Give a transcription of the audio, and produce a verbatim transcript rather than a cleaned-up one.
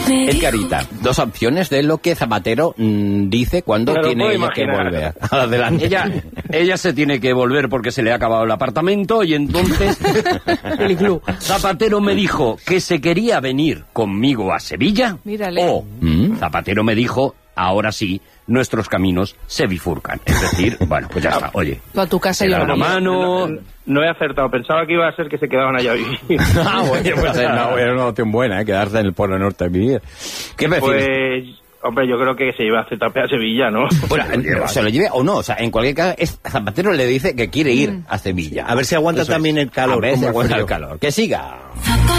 Edgarita, dos opciones de lo que Zapatero mmm, dice cuando Pero tiene ella que volver. Adelante. Ella, ella se tiene que volver porque se le ha acabado el apartamento y entonces El iglú. Zapatero me dijo que se quería venir conmigo a Sevilla. Mírale. O ¿Mm? Zapatero me dijo, ahora sí, nuestros caminos se bifurcan. Es decir, bueno, pues ya está, oye. Tú a tu casa Se y yo da a la la mía. mano... No, no he acertado, pensaba que iba a ser que se quedaban allá a vivir. Ah, bueno, pues es una, era una opción buena, ¿eh? Quedarse en el Polo Norte a vivir. ¿Qué prefieres? Pues, hombre, yo creo que se lleva a Z P a Sevilla, ¿no? Bueno, eh, se lo lleve o no, o sea, en cualquier caso, es, Zapatero le dice que quiere ir a Sevilla. A ver si aguanta Eso también es. el calor. A ver si como aguanta frío. el calor. Que siga.